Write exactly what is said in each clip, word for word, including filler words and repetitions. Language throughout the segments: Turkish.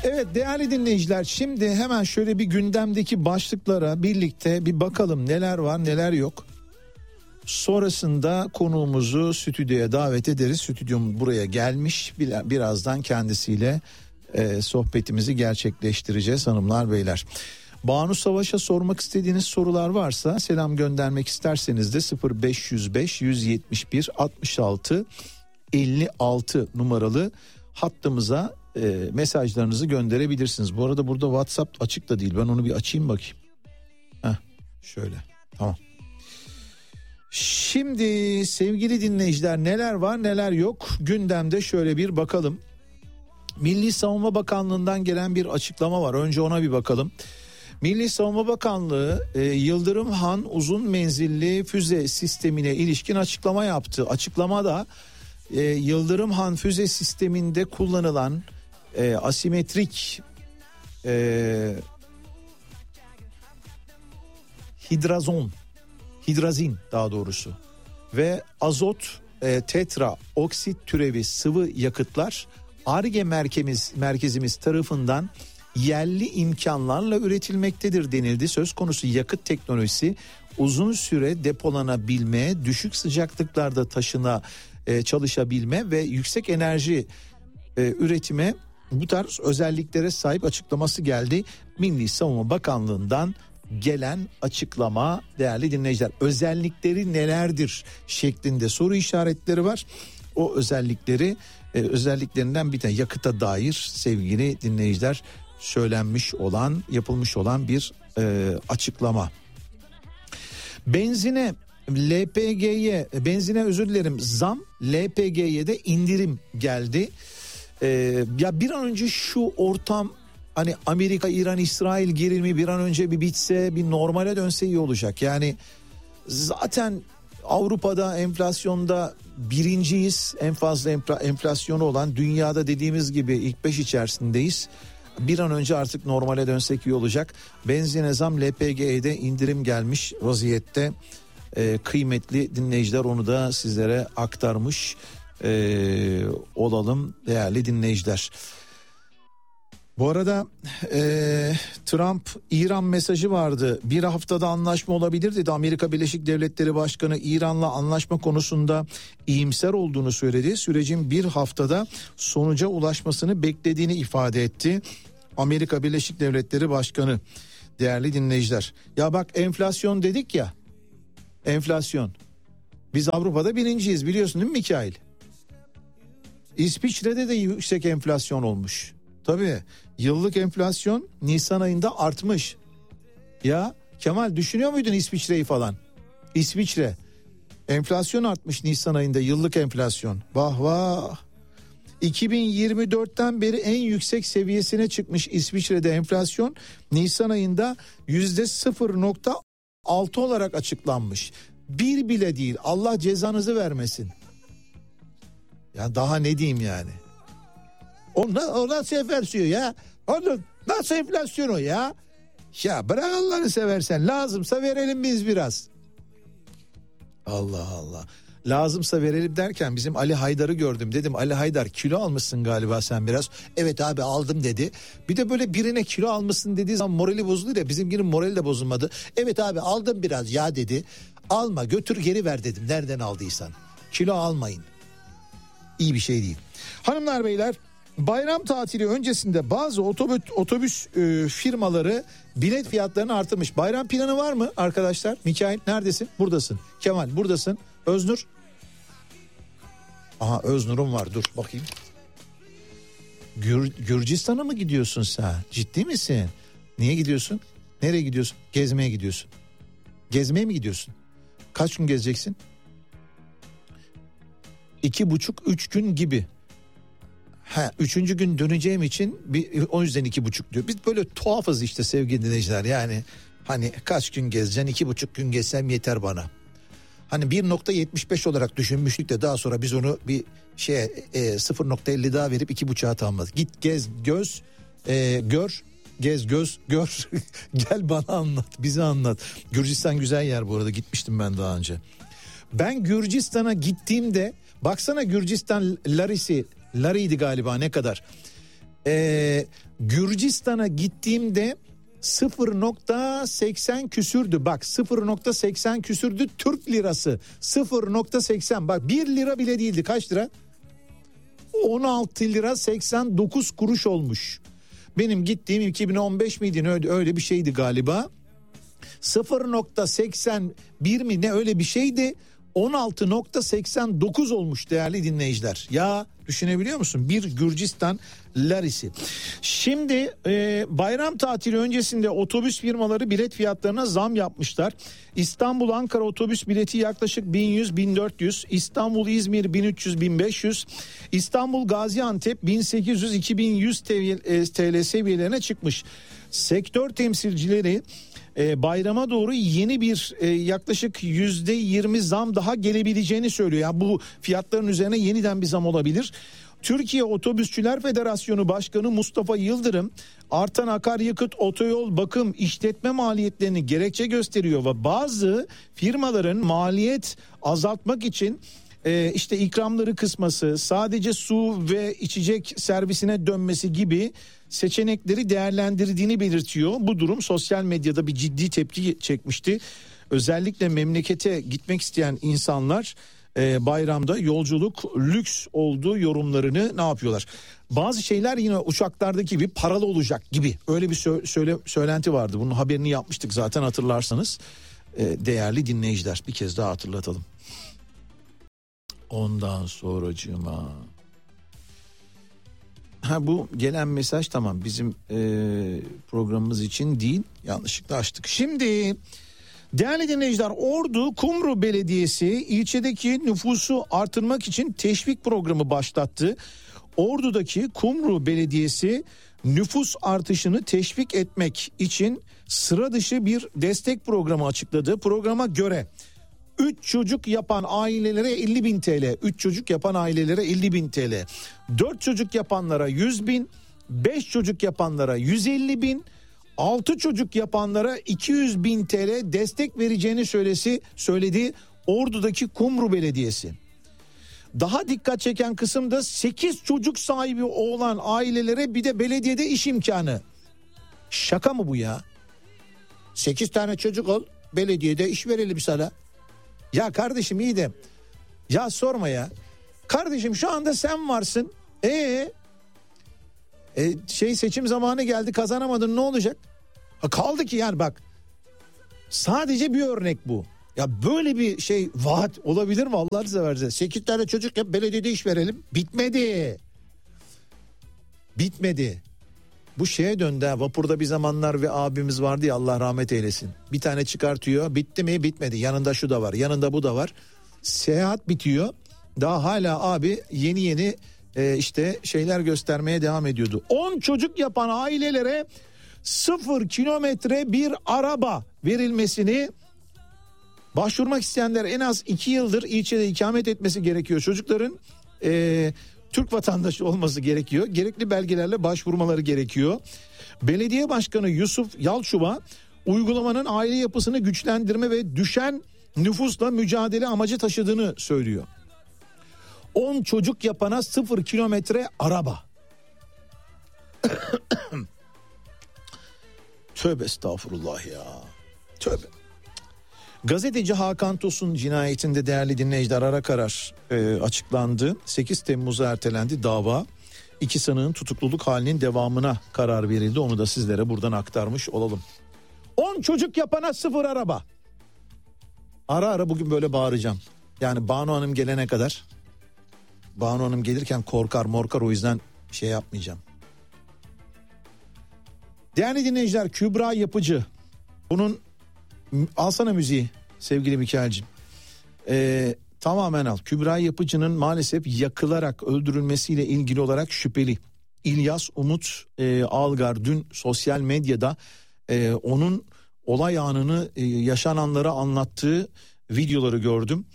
Evet değerli dinleyiciler, şimdi hemen şöyle bir gündemdeki başlıklara birlikte bir bakalım neler var neler yok. Sonrasında konuğumuzu stüdyoya davet ederiz. Stüdyom buraya gelmiş, birazdan kendisiyle e, sohbetimizi gerçekleştireceğiz hanımlar beyler. Banu Savaş'a sormak istediğiniz sorular varsa, selam göndermek isterseniz de sıfır beş yüz beş yüz yetmiş bir altmış altı elli altı numaralı hattımıza e, mesajlarınızı gönderebilirsiniz. Bu arada burada WhatsApp açık da değil, ben onu bir açayım bakayım. Heh, şöyle tamam. Şimdi sevgili dinleyiciler, neler var neler yok gündemde şöyle bir bakalım. Milli Savunma Bakanlığı'ndan gelen bir açıklama var, önce ona bir bakalım. Milli Savunma Bakanlığı e, Yıldırım Han uzun menzilli füze sistemine ilişkin açıklama yaptı. Açıklamada e, Yıldırım Han füze sisteminde kullanılan e, asimetrik e, hidrazon, hidrazin daha doğrusu ve azot e, tetra oksit türevi sıvı yakıtlar Ar-Ge merkezimiz, merkezimiz tarafından yerli imkanlarla üretilmektedir denildi. Söz konusu yakıt teknolojisi uzun süre depolanabilme, düşük sıcaklıklarda taşına e, çalışabilme ve yüksek enerji e, üretime, bu tarz özelliklere sahip açıklaması geldi. Milli Savunma Bakanlığı'ndan gelen açıklama değerli dinleyiciler. Özellikleri nelerdir şeklinde soru işaretleri var. O özellikleri e, özelliklerinden bir tane yakıta dair sevgili dinleyiciler söylenmiş olan, yapılmış olan bir e, açıklama. Benzine, L P G'ye, benzine özür dilerim zam, L P G'ye de indirim geldi. E, ya bir an önce şu ortam, hani Amerika, İran, İsrail gerilimi bir an önce bir bitse, bir normale dönse iyi olacak. Yani zaten Avrupa'da enflasyonda birinciyiz, en fazla enflasyonu olan, dünyada dediğimiz gibi ilk beş içerisindeyiz. Bir an önce artık normale dönsek iyi olacak. Benzine zam, L P G'de indirim gelmiş vaziyette. Ee, kıymetli dinleyiciler, onu da sizlere aktarmış ee, olalım değerli dinleyiciler. Bu arada e, Trump İran mesajı vardı. Bir haftada anlaşma olabilir dedi. Amerika Birleşik Devletleri Başkanı İran'la anlaşma konusunda iyimser olduğunu söyledi. Sürecin bir haftada sonuca ulaşmasını beklediğini ifade etti. Amerika Birleşik Devletleri Başkanı değerli dinleyiciler. Ya bak, enflasyon dedik ya. Enflasyon. Biz Avrupa'da birinciyiz, biliyorsun değil mi Mikail? İsviçre'de de yüksek enflasyon olmuş. Tabii yıllık enflasyon Nisan ayında artmış. Ya Kemal, düşünüyor muydun İsviçre'yi falan? İsviçre enflasyon artmış Nisan ayında, yıllık enflasyon. Vah vah. iki bin yirmi dörtten beri en yüksek seviyesine çıkmış İsviçre'de enflasyon. Nisan ayında yüzde sıfır nokta altı olarak açıklanmış. Bir bile değil, Allah cezanızı vermesin. Ya daha ne diyeyim yani? O, o nasıl enflasyon ya? Onun nasıl enflasyon o ya? Ya bırak Allah'ını seversen, lazımsa verelim biz biraz. Allah Allah. Lazımsa verelim derken bizim Ali Haydar'ı gördüm. Dedim Ali Haydar, kilo almışsın galiba sen biraz. Evet abi aldım dedi. Bir de böyle birine kilo almışsın dediği zaman morali bozulur ya. Bizimkinin morali de bozulmadı. Evet abi aldım biraz ya dedi. Alma, götür geri ver dedim. Nereden aldıysan. Kilo almayın. İyi bir şey değil. Hanımlar beyler, bayram tatili öncesinde bazı otobüs, otobüs e, firmaları bilet fiyatlarını artırmış. Bayram planı var mı arkadaşlar? Mikail neredesin? Buradasın. Kemal buradasın. Öznur. Aha, Öznur'um var, dur bakayım. Gür, Gürcistan'a mı gidiyorsun sen? Ciddi misin? Niye gidiyorsun? Nereye gidiyorsun? Gezmeye gidiyorsun. Gezmeye mi gidiyorsun? Kaç gün gezeceksin? İki buçuk, üç gün gibi. Ha, üçüncü gün döneceğim için bir, o yüzden iki buçuk diyor. Biz böyle tuhafız işte sevgili dinleyiciler. Yani hani kaç gün gezeceksin? İki buçuk gün gezsem yeter bana. Hani bir nokta yetmiş beş olarak düşünmüştük de daha sonra biz onu bir şey e, sıfır nokta elli daha verip iki buçuğa tamamladık. Git gez göz e, gör gez göz gör gel bana anlat, bize anlat. Gürcistan güzel yer bu arada, gitmiştim ben daha önce. Ben Gürcistan'a gittiğimde baksana, Gürcistan Larisi Lari'ydi galiba, ne kadar. Ee, Gürcistan'a gittiğimde sıfır nokta seksen küsürdü. Bak sıfır nokta seksen küsürdü Türk lirası. sıfır nokta seksen, bak bir lira bile değildi. Kaç lira? on altı lira seksen dokuz kuruş olmuş. Benim gittiğim iki bin on beş miydi, öyle, öyle bir şeydi galiba. sıfır nokta seksen bir mi ne, öyle bir şeydi. on altı nokta seksen dokuz olmuş değerli dinleyiciler. Ya düşünebiliyor musun? Bir Gürcistan larisi. Şimdi e, bayram tatili öncesinde otobüs firmaları bilet fiyatlarına zam yapmışlar. İstanbul Ankara otobüs bileti yaklaşık bin yüz bin dört yüz, İstanbul İzmir bin üç yüz bin beş yüz, İstanbul Gaziantep bin sekiz yüz iki bin yüz T L seviyelerine çıkmış. Sektör temsilcileri e, bayrama doğru yeni bir e, yaklaşık yüzde yirmi zam daha gelebileceğini söylüyor. Yani bu fiyatların üzerine yeniden bir zam olabilir. Türkiye Otobüsçüler Federasyonu Başkanı Mustafa Yıldırım artan akaryakıt, otoyol, bakım, işletme maliyetlerini gerekçe gösteriyor ve bazı firmaların maliyet azaltmak için e, işte ikramları kısması, sadece su ve içecek servisine dönmesi gibi seçenekleri değerlendirdiğini belirtiyor. Bu durum sosyal medyada bir ciddi tepki çekmişti. Özellikle memlekete gitmek isteyen insanlar e, bayramda yolculuk lüks olduğu yorumlarını ne yapıyorlar? Bazı şeyler yine uçaklardaki gibi paralı olacak gibi, öyle bir sö- söyle söylenti vardı. Bunun haberini yapmıştık zaten, hatırlarsanız e, değerli dinleyiciler, bir kez daha hatırlatalım. Ondan sonracığıma ha, bu gelen mesaj tamam, bizim e, programımız için değil, yanlışlıkla açtık. Şimdi değerli dinleyiciler, Ordu Kumru Belediyesi ilçedeki nüfusu artırmak için teşvik programı başlattı. Ordu'daki Kumru Belediyesi nüfus artışını teşvik etmek için sıra dışı bir destek programı açıkladı. Programa göre üç çocuk yapan ailelere elli bin T L, üç çocuk yapan ailelere elli bin T L, dört çocuk yapanlara yüz bin, beş çocuk yapanlara yüz elli bin, altı çocuk yapanlara iki yüz bin T L destek vereceğini söylesi, söyledi Ordu'daki Kumru Belediyesi. Daha dikkat çeken kısım da sekiz çocuk sahibi olan ailelere bir de belediyede iş imkanı. Şaka mı bu ya? sekiz tane çocuk ol, belediyede iş verelim sana. Ya kardeşim iyi de ya sorma ya. Kardeşim şu anda sen varsın. Ee, e, şey seçim zamanı geldi, kazanamadın, ne olacak? Ha, kaldı ki yani bak, sadece bir örnek bu. Ya böyle bir şey vaat olabilir mi Allah'ını seversen? sekiz tane çocuk yap, belediyede iş verelim. Bitmedi. Bitmedi. Bu şeye döndü ha, vapurda bir zamanlar ve abimiz vardı ya, Allah rahmet eylesin. Bir tane çıkartıyor, bitti mi? Bitmedi. Yanında şu da var, yanında bu da var. Seyahat bitiyor. Daha hala abi yeni yeni e, işte şeyler göstermeye devam ediyordu. on çocuk yapan ailelere sıfır kilometre bir araba verilmesini, başvurmak isteyenler en az iki yıldır ilçede ikamet etmesi gerekiyor. Çocukların e, Türk vatandaşı olması gerekiyor. Gerekli belgelerle başvurmaları gerekiyor. Belediye Başkanı Yusuf Yalçuva uygulamanın aile yapısını güçlendirme ve düşen nüfusla mücadele amacı taşıdığını söylüyor. on çocuk yapana sıfır kilometre araba. Tövbe estağfurullah ya. Tövbe. Gazeteci Hakan Tosun cinayetinde değerli dinleyiciler ara karar e, açıklandı. sekiz Temmuz'a ertelendi dava. İki sanığın tutukluluk halinin devamına karar verildi. Onu da sizlere buradan aktarmış olalım. on çocuk yapana sıfır araba. Ara ara bugün böyle bağıracağım. Yani Banu Hanım gelene kadar. Banu Hanım gelirken korkar morkar, o yüzden şey yapmayacağım. Değerli dinleyiciler, Kübra Yapıcı. Bunun alsana müziği sevgili Mikail'cim. Ee, tamamen al. Kübra Yapıcı'nın maalesef yakılarak öldürülmesiyle ilgili olarak şüpheli İlyas Umut e, Algar dün sosyal medyada e, onun olay anını, e, yaşananları anlattığı videoları gördüm.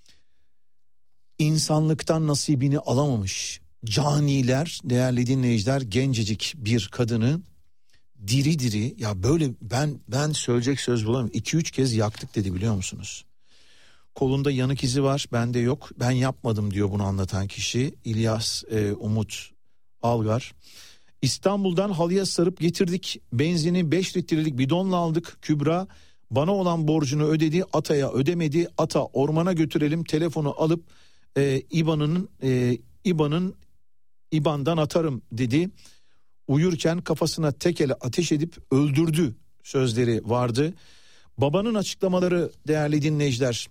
İnsanlıktan nasibini alamamış caniler, değerli dinleyiciler, gencecik bir kadını diri diri, ya böyle ben ben söyleyecek söz bulamıyorum. iki üç kez yaktık dedi, biliyor musunuz? Kolunda yanık izi var, bende yok. Ben yapmadım diyor bunu anlatan kişi İlyas e, Umut Algar. İstanbul'dan halıya sarıp getirdik. Benzini beş litrelik bidonla aldık. Kübra bana olan borcunu ödedi. Ata'ya ödemedi. Ata ormana götürelim. Telefonu alıp e, İBAN'ın e, İBAN'ın İBAN'dan atarım dedi. Uyurken kafasına tekele ateş edip öldürdü sözleri vardı. Babanın açıklamaları değerli dinleyiciler.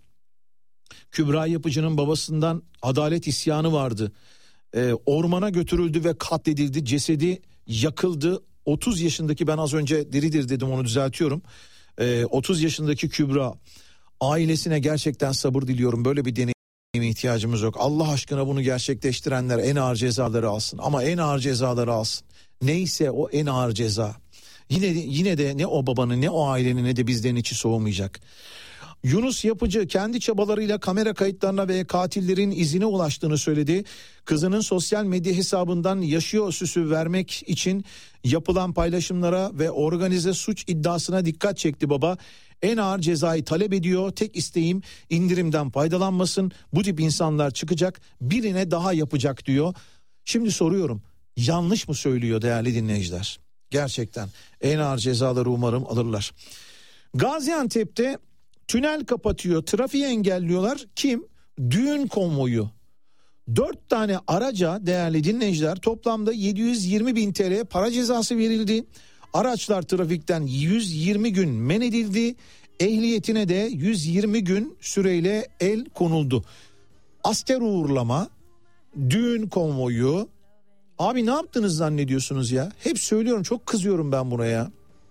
Kübra Yapıcı'nın babasından adalet isyanı vardı. Ee, ormana götürüldü ve katledildi. Cesedi yakıldı. otuz yaşındaki, ben az önce diridir dedim, onu düzeltiyorum. Ee, otuz yaşındaki Kübra, ailesine gerçekten sabır diliyorum. Böyle bir deneyime ihtiyacımız yok. Allah aşkına bunu gerçekleştirenler en ağır cezaları alsın. Ama en ağır cezaları alsın. Neyse o en ağır ceza. Yine de, yine de ne o babanın ne o ailenin ne de bizlerin içi soğumayacak. Yunus Yapıcı kendi çabalarıyla kamera kayıtlarına ve katillerin izine ulaştığını söyledi. Kızının sosyal medya hesabından yaşıyor süsü vermek için yapılan paylaşımlara ve organize suç iddiasına dikkat çekti baba. En ağır cezayı talep ediyor. Tek isteğim indirimden faydalanmasın. Bu tip insanlar çıkacak, birine daha yapacak diyor. Şimdi soruyorum, yanlış mı söylüyor değerli dinleyiciler? Gerçekten en ağır cezaları umarım alırlar. Gaziantep'te tünel kapatıyor, trafiği engelliyorlar. Kim? Düğün konvoyu. Dört tane araca değerli dinleyiciler toplamda yedi yüz yirmi bin T L para cezası verildi. Araçlar trafikten yüz yirmi gün men edildi. Ehliyetine de yüz yirmi gün süreyle el konuldu. Asker uğurlama, düğün konvoyu. Abi ne yaptınız zannediyorsunuz ya? Hep söylüyorum, çok kızıyorum ben buna ya.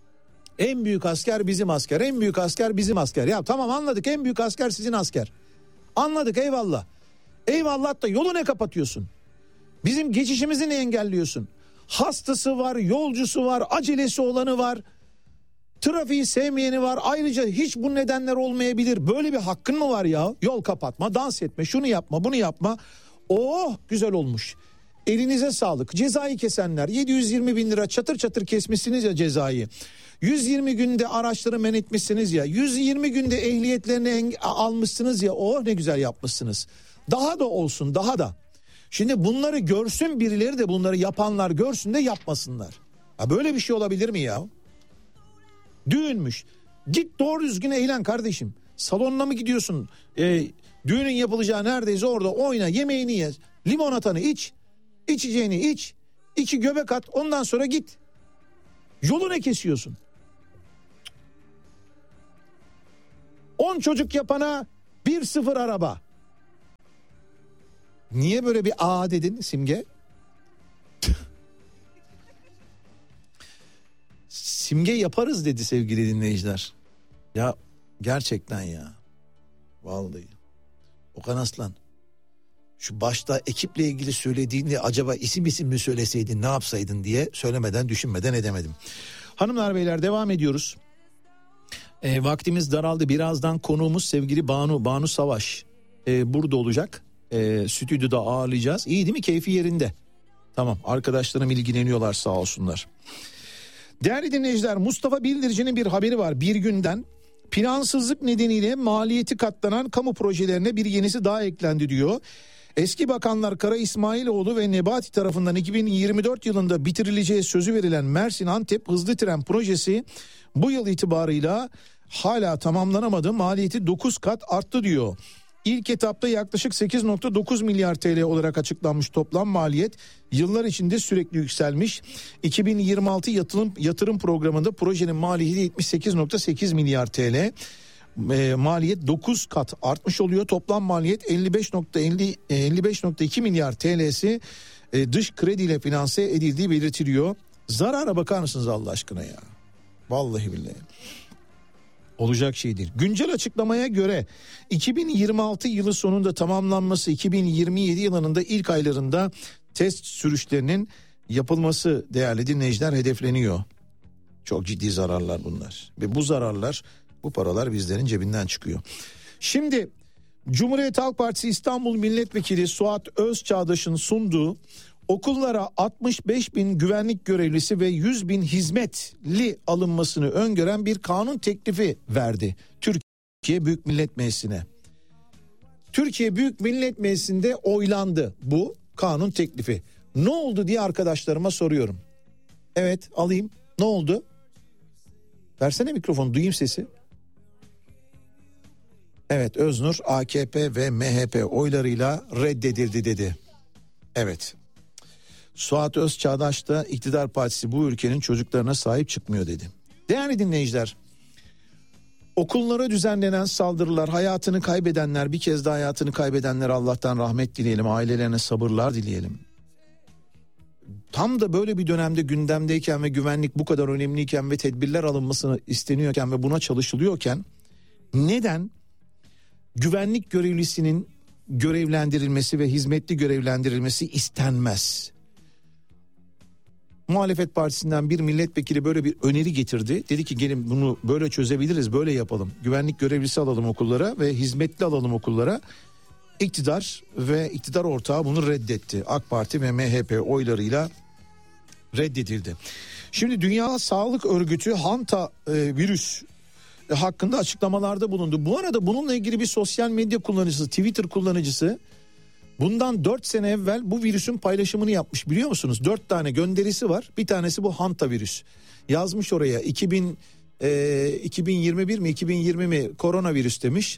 En büyük asker bizim asker, en büyük asker bizim asker. Ya tamam, anladık, en büyük asker sizin asker. Anladık, eyvallah. Eyvallah da yolu ne kapatıyorsun? Bizim geçişimizi ne engelliyorsun? Hastası var, yolcusu var, acelesi olanı var. Trafiği sevmeyeni var. Ayrıca hiç bu nedenler olmayabilir. Böyle bir hakkın mı var ya? Yol kapatma, dans etme, şunu yapma, bunu yapma. Oh, güzel olmuş. Elinize sağlık. Cezayı kesenler, yedi yüz yirmi bin lira çatır çatır kesmişsiniz ya cezayı. yüz yirmi günde araçları men etmişsiniz ya. yüz yirmi günde ehliyetlerini almışsınız ya. Oh, ne güzel yapmışsınız. Daha da olsun, daha da. Şimdi bunları görsün birileri de, bunları yapanlar görsün de yapmasınlar. Ha, böyle bir şey olabilir mi ya? Düğünmüş. Git doğru düzgün eğlen kardeşim. Salonuna mı gidiyorsun? Ee, düğünün yapılacağı neredeyse orada oyna, yemeğini ye. Limonatanı iç. İçeceğini iç. İki göbek at, ondan sonra git. Yolu ne kesiyorsun? on çocuk yapana bir sıfır araba. Niye böyle bir A dedin Simge? Simge yaparız dedi sevgili dinleyiciler. Ya gerçekten ya. Vallahi. Okan Aslan. Şu başta ekiple ilgili söylediğinde acaba isim isim mi söyleseydin, ne yapsaydın diye söylemeden düşünmeden edemedim. Hanımlar beyler, devam ediyoruz. E, vaktimiz daraldı. Birazdan konuğumuz sevgili Banu, Banu Savaş e, burada olacak. E, stüdyoda ağırlayacağız. İyi değil mi? Keyfi yerinde. Tamam, arkadaşlarım ilgileniyorlar sağ olsunlar. Değerli dinleyiciler, Mustafa Bildirici'nin bir haberi var bir günden. Plansızlık nedeniyle maliyeti katlanan kamu projelerine bir yenisi daha eklendi diyor. Eski bakanlar Kara İsmailoğlu ve Nebati tarafından iki bin yirmi dört yılında bitirileceği sözü verilen Mersin-Antep hızlı tren projesi bu yıl itibarıyla hala tamamlanamadı. Maliyeti dokuz kat arttı diyor. İlk etapta yaklaşık sekiz virgül dokuz milyar T L olarak açıklanmış toplam maliyet yıllar içinde sürekli yükselmiş. iki bin yirmi altı yatırım, yatırım programında projenin maliyeti yetmiş sekiz virgül sekiz milyar T L. E, maliyet dokuz kat artmış oluyor. Toplam maliyet elli beş virgül iki milyar T L'si e, dış krediyle finanse edildiği belirtiliyor. Zarara bakar mısınız Allah aşkına ya? Vallahi billahi. Olacak şey değil. Güncel açıklamaya göre iki bin yirmi altı yılı sonunda tamamlanması, iki bin yirmi yedi yılının da ilk aylarında test sürüşlerinin yapılması değerli dinleyiciler hedefleniyor. Çok ciddi zararlar bunlar. Ve bu zararlar, bu paralar bizlerin cebinden çıkıyor. Şimdi Cumhuriyet Halk Partisi İstanbul Milletvekili Suat Özçağdaş'ın sunduğu okullara altmış beş bin güvenlik görevlisi ve yüz bin hizmetli alınmasını öngören bir kanun teklifi verdi Türkiye Büyük Millet Meclisi'ne. Türkiye Büyük Millet Meclisi'nde oylandı bu kanun teklifi. Ne oldu diye arkadaşlarıma soruyorum. Evet, alayım. Ne oldu? Versene mikrofonu, duyayım sesi. Evet, Öznur A K P ve M H P oylarıyla reddedildi dedi. Evet. Suat Özçağdaş da iktidar partisi bu ülkenin çocuklarına sahip çıkmıyor dedi. Değerli dinleyiciler, okullara düzenlenen saldırılar, hayatını kaybedenler, bir kez daha hayatını kaybedenler Allah'tan rahmet dileyelim, ailelerine sabırlar dileyelim. Tam da böyle bir dönemde gündemdeyken ve güvenlik bu kadar önemliyken ve tedbirler alınmasını isteniyorken ve buna çalışılıyorken neden güvenlik görevlisinin görevlendirilmesi ve hizmetli görevlendirilmesi istenmez? Muhalefet partisinden bir milletvekili böyle bir öneri getirdi. Dedi ki gelin bunu böyle çözebiliriz, böyle yapalım. Güvenlik görevlisi alalım okullara ve hizmetli alalım okullara. İktidar ve iktidar ortağı bunu reddetti. AK Parti ve M H P oylarıyla reddedildi. Şimdi Dünya Sağlık Örgütü Hanta e, virüs hakkında açıklamalarda bulundu. Bu arada bununla ilgili bir sosyal medya kullanıcısı, Twitter kullanıcısı bundan dört sene evvel bu virüsün paylaşımını yapmış, biliyor musunuz? dört tane gönderisi var. Bir tanesi bu Hanta virüs. Yazmış oraya iki bin, e, iki bin yirmi bir mi iki bin yirmi mi koronavirüs demiş.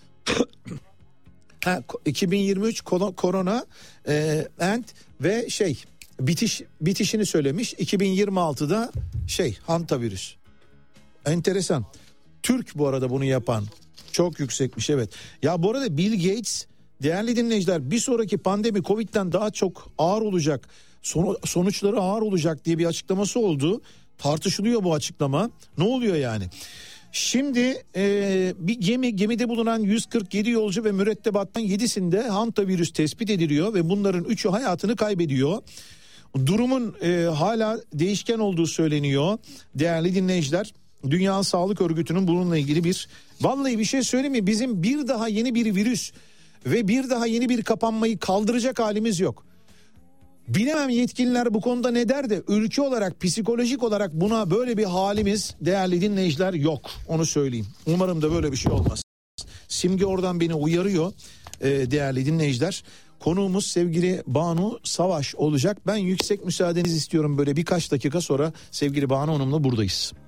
ha, iki bin yirmi üç korona e, and ve şey bitiş bitişini söylemiş. iki bin yirmi altıda şey Hanta virüs. Enteresan. Türk bu arada bunu yapan. Çok yüksekmiş, evet. Ya bu arada Bill Gates, değerli dinleyiciler, bir sonraki pandemi Covid'den daha çok ağır olacak, sonuçları ağır olacak diye bir açıklaması oldu. Tartışılıyor bu açıklama. Ne oluyor yani? Şimdi e, bir gemi gemide bulunan yüz kırk yedi yolcu ve mürettebattan yedisinde hantavirüs tespit ediliyor ve bunların üçü hayatını kaybediyor. Durumun e, hala değişken olduğu söyleniyor. Değerli dinleyiciler, Dünya Sağlık Örgütü'nün bununla ilgili bir, vallahi bir şey söyleyeyim mi? Bizim bir daha yeni bir virüs ve bir daha yeni bir kapanmayı kaldıracak halimiz yok. Bilemem yetkililer bu konuda ne der de ülke olarak, psikolojik olarak buna böyle bir halimiz değerli dinleyiciler yok. Onu söyleyeyim. Umarım da böyle bir şey olmaz. Simge oradan beni uyarıyor ee, değerli dinleyiciler. Konuğumuz sevgili Banu Savaş olacak. Ben yüksek müsaadenizi istiyorum, böyle birkaç dakika sonra sevgili Banu Hanım'la buradayız.